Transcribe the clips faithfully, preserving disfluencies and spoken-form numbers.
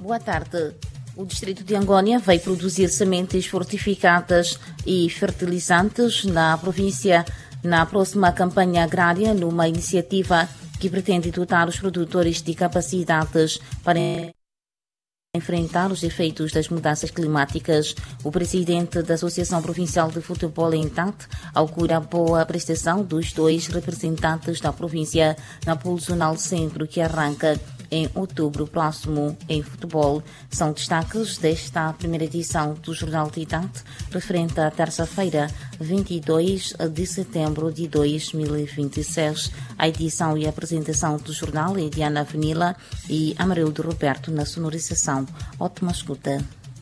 Boa tarde. O distrito de Angônia vai produzir sementes fortificadas e fertilizantes na província na próxima campanha agrária, numa iniciativa que pretende dotar os produtores de capacidades para enfrentar os efeitos das mudanças climáticas. O presidente da Associação Provincial de Futebol, em T A T, augura a boa prestação dos dois representantes da província na Pool Zonal Centro, que arranca em outubro próximo em futebol. São destaques desta primeira edição do Jornal de T A T, referente à terça-feira, vinte e dois de setembro de dois mil e vinte e seis. A edição e a apresentação do jornal é de Ana Avenila e Amarildo Roberto na sonorização. Ótima escuta.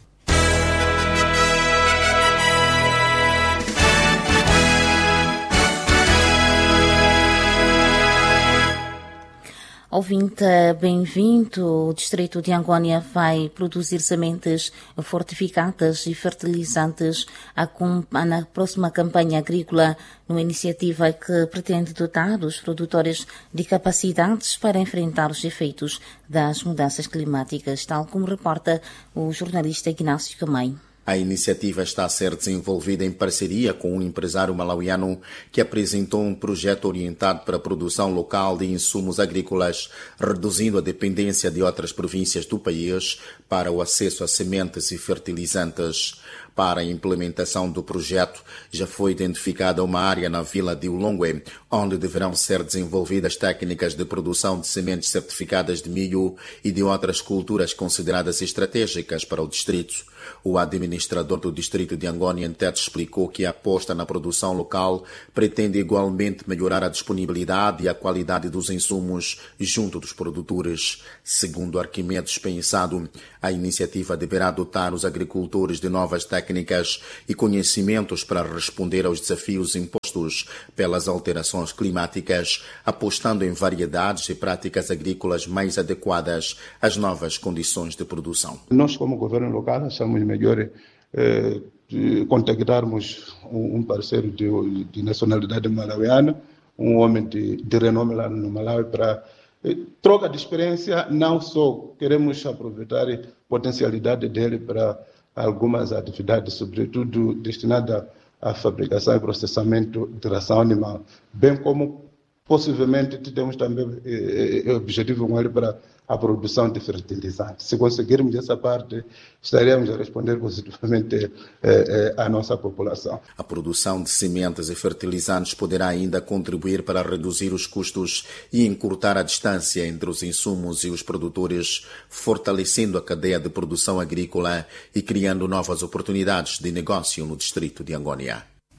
Ouvinte, bem-vindo. O distrito de Angônia vai produzir sementes fortificadas e fertilizantes na próxima campanha agrícola, numa iniciativa que pretende dotar os produtores de capacidades para enfrentar os efeitos das mudanças climáticas, tal como reporta o jornalista Ignácio Camay. A iniciativa está a ser desenvolvida em parceria com um empresário malauiano que apresentou um projeto orientado para a produção local de insumos agrícolas, reduzindo a dependência de outras províncias do país para o acesso a sementes e fertilizantes. Para a implementação do projeto, já foi identificada uma área na vila de Ulongwe, onde deverão ser desenvolvidas técnicas de produção de sementes certificadas de milho e de outras culturas consideradas estratégicas para o distrito. O administrador do distrito de Angônia, em T E T, explicou que a aposta na produção local pretende igualmente melhorar a disponibilidade e a qualidade dos insumos junto dos produtores. Segundo Arquimedes Pensado, a iniciativa deverá dotar os agricultores de novas técnicas e conhecimentos para responder aos desafios impostos pelas alterações climáticas, apostando em variedades e práticas agrícolas mais adequadas às novas condições de produção. Nós, como governo local, achamos melhor eh, contactarmos um, um parceiro de, de nacionalidade malauiana, um homem de, de renome lá no Malawi, para eh, troca de experiência. Não só queremos aproveitar a potencialidade dele para algumas atividades, sobretudo destinadas à fabricação e processamento de ração animal, bem como possivelmente temos também eh, objetivo com ele para a produção de fertilizantes. Se conseguirmos essa parte, estaremos a responder positivamente eh, eh, à nossa população. A produção de sementes e fertilizantes poderá ainda contribuir para reduzir os custos e encurtar a distância entre os insumos e os produtores, fortalecendo a cadeia de produção agrícola e criando novas oportunidades de negócio no distrito de Angônia.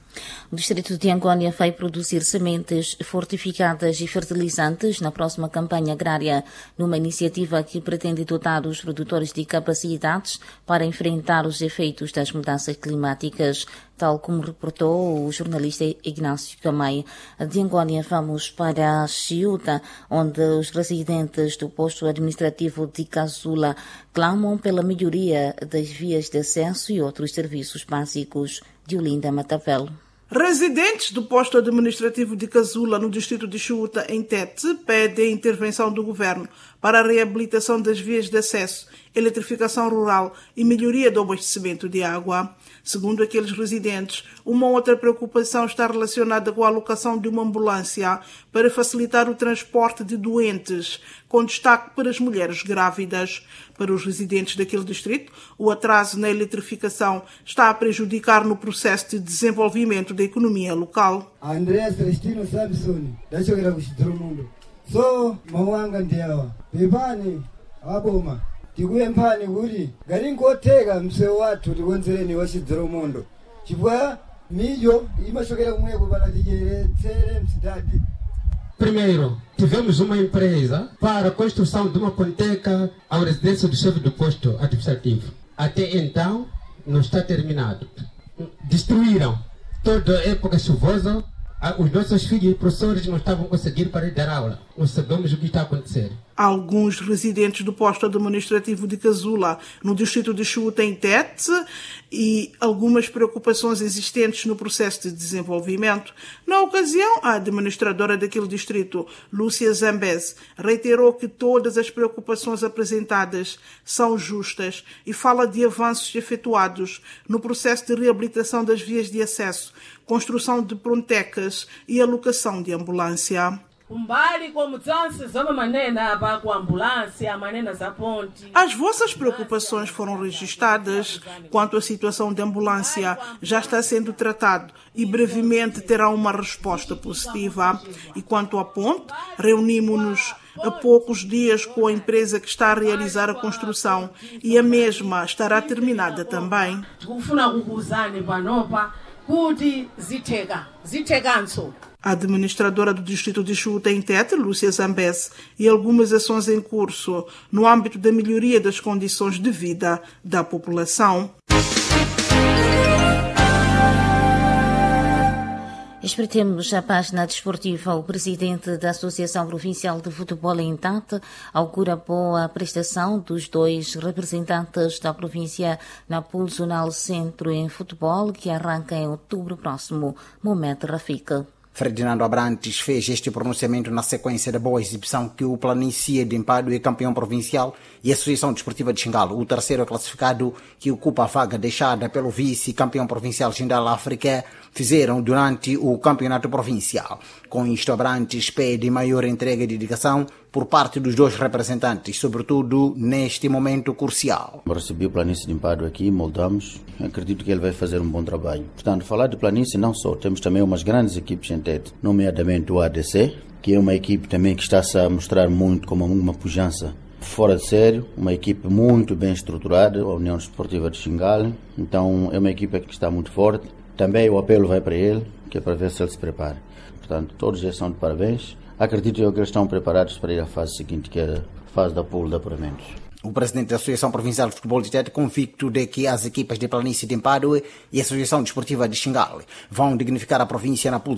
O distrito de Angônia vai produzir sementes fortificadas e fertilizantes na próxima campanha agrária, numa iniciativa que pretende dotar os produtores de capacidades para enfrentar os efeitos das mudanças climáticas, tal como reportou o jornalista Ignácio Camay. De Angônia vamos para Chiuta, onde os residentes do posto administrativo de Casula clamam pela melhoria das vias de acesso e outros serviços básicos. De Olinda Matavel. Residentes do posto administrativo de Casula, no distrito de Chiuta, em Tete, pedem a intervenção do governo para a reabilitação das vias de acesso, eletrificação rural e melhoria do abastecimento de água. Segundo aqueles residentes, uma outra preocupação está relacionada com a alocação de uma ambulância para facilitar o transporte de doentes, com destaque para as mulheres grávidas. Para os residentes daquele distrito, o atraso na eletrificação está a prejudicar no processo de desenvolvimento da economia local. Andrea Celestino Samson, da Chogera Mundo. So, mawanga ndiawa. Pepani, aboma. Tikuye mpani kuri. Garingoteka mse watu tikonzereni wachidhiro mundo. Chipwa milho imashokera kumweko para tijeretsere msidadi. Primeiro, tivemos uma empresa para a construção de uma ponteca à residência do chefe do posto administrativo. Até então, não está terminado. Destruíram toda a época chuvosa. Os nossos filhos e professores não estavam conseguindo para ir dar aula. Não sabemos o que está a acontecer. Alguns residentes do posto administrativo de Kazula, no distrito de Xuta, em Tete, e algumas preocupações existentes no processo de desenvolvimento. Na ocasião, a administradora daquele distrito, Lúcia Zambeze, reiterou que todas as preocupações apresentadas são justas e fala de avanços efetuados no processo de reabilitação das vias de acesso, construção de prontecas e alocação de ambulância. As vossas preocupações foram registradas quanto à situação de ambulância, já está sendo tratado e brevemente terá uma resposta positiva. E quanto à ponte, reunimos-nos há poucos dias com a empresa que está a realizar a construção e a mesma estará terminada também. A administradora do distrito de Xuta, em Tete, Lúcia Zambeze, e algumas ações em curso no âmbito da melhoria das condições de vida da população. Espreitemos a página desportiva. O presidente da Associação Provincial de Futebol em Tete augura boa prestação dos dois representantes da província na Pool Zonal Centro em Futebol, que arranca em outubro próximo. Mohamed Rafik. Ferdinando Abrantes fez este pronunciamento na sequência da boa exibição que o Planície de Empadue é campeão provincial e a Associação Desportiva de Xingalo, o terceiro classificado que ocupa a vaga deixada pelo vice-campeão provincial Xindal África, fizeram durante o campeonato provincial. Com isto, Abrantes pede maior entrega e dedicação por parte dos dois representantes, sobretudo neste momento crucial. Recebi o Planície de Empadue aqui, moldamos. Acredito que ele vai fazer um bom trabalho. Portanto, falar de Planície não só, temos também umas grandes equipes em Tete, nomeadamente o A D C, que é uma equipe também que está-se a mostrar muito como uma pujança fora de sério, uma equipe muito bem estruturada, a União Desportiva de Xingale. Então, é uma equipe que está muito forte. Também o apelo vai para ele, que é para ver se ele se prepara. Portanto, todos eles são de parabéns. Acredito eu que eles estão preparados para ir à fase seguinte, que é a fase da pool de apuramentos. O presidente da Associação Provincial de Futebol de Tete convicto de que as equipas de Planície de Empadue e a Associação Desportiva de Xingale vão dignificar a província na pool